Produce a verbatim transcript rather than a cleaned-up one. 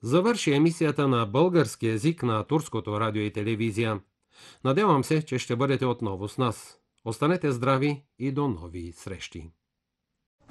завърши емисията на български език на Турското радио и телевизия. Надявам се, че ще бъдете отново с нас. Останете здрави и до нови срещи!